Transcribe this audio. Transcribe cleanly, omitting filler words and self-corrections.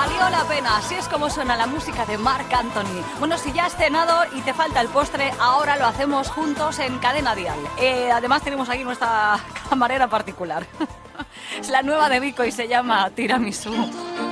Valió la pena, así es como suena la música de Marc Anthony. Bueno, si ya has cenado y te falta el postre, ahora lo hacemos juntos en Cadena Dial. Además tenemos aquí nuestra camarera particular. Es la nueva de Vico y se llama Tiramisú.